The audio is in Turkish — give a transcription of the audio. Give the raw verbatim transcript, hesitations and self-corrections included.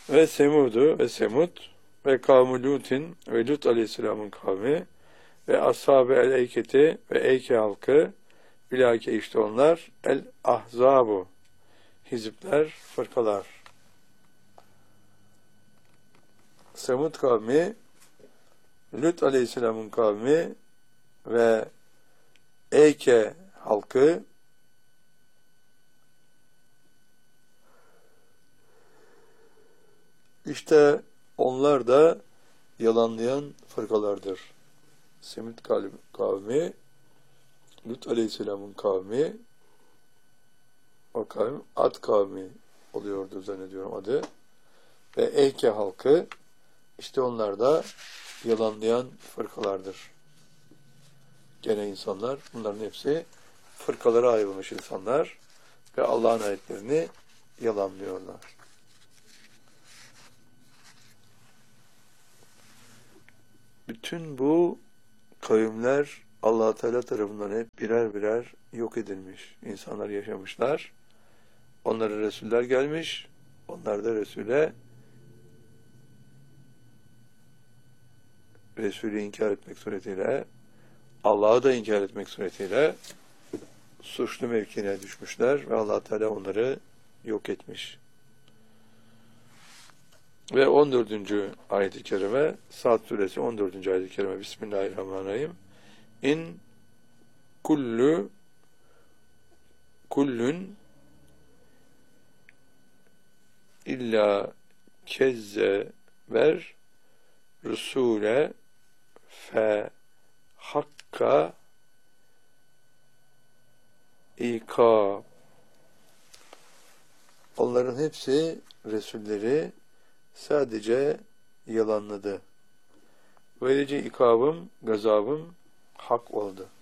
Ve Semud'u ve Semud ve kavmu Lut'in ve Lut aleyhisselamın kavmi ve ashab-ı el-Eyketi ve Eyke halkı, bilâke işte onlar el-Ahzabu, hizipler, fırkalar. Semud kavmi, Lut aleyhisselamın kavmi ve Eyke halkı işte onlar da yalanlayan fırkalardır. Semud kavmi, Lut aleyhisselamın kavmi, o kavim Ad kavmi oluyordu zannediyorum adı, ve Eyke halkı işte onlar da yalanlayan fırkalardır. Gene insanlar, bunların hepsi fırkalara ayrılmış insanlar ve Allah'ın ayetlerini yalanlıyorlar. Bütün bu kavimler Allah Teala tarafından hep birer birer yok edilmiş. İnsanlar yaşamışlar. Onlara Resuller gelmiş. Onlar da Resul'e Resulü inkar etmek suretiyle, Allah'ı da inkar etmek suretiyle suçlu mevkine düşmüşler ve Allah Teala onları yok etmiş. Ve on dördüncü ayet-i kerime, Sad suresi on dördüncü ayet-i kerime, Bismillahirrahmanirrahim. İn kullu kullun illa kezzeber Rusule fe hakka ikab. Onların hepsi Resulleri sadece yalanladı. Böylece ikabım, gazabım hak oldu.